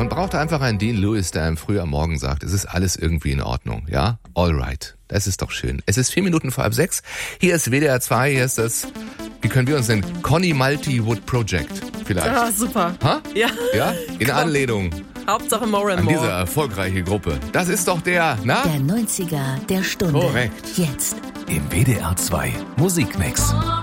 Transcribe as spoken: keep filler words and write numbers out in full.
Man braucht einfach einen Dean Lewis, der einem früh am Morgen sagt, es ist alles irgendwie in Ordnung, ja? Alright. Das ist doch schön. Es ist vier Minuten vor halb sechs. Hier ist W D R zwei, hier ist das, wie können wir uns nennen? Connie Multi-Wood Project vielleicht. Ah, super. Ha? Ja. Ja? In Komm. Anlehnung Hauptsache more and an more. diese erfolgreiche Gruppe. Das ist doch der, na? Der neunziger der Stunde. Korrekt. Jetzt. Im W D R zwei Musikmix.